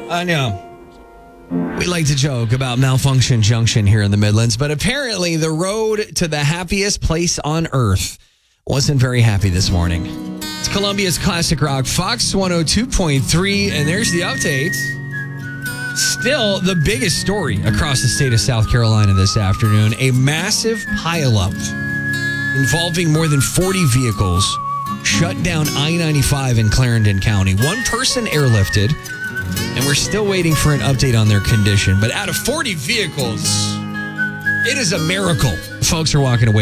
I know. We like to joke about Malfunction Junction here in the Midlands, but apparently the road to the happiest place on earth wasn't very happy this morning. It's Columbia's Classic Rock, Fox 102.3, and there's the update. Still, the biggest story across the state of South Carolina this afternoon, a massive pileup involving more than 40 vehicles shut down I-95 in Clarendon County. One person airlifted, and we're still waiting for an update on their condition. But out of 40 vehicles, it is a miracle folks are walking away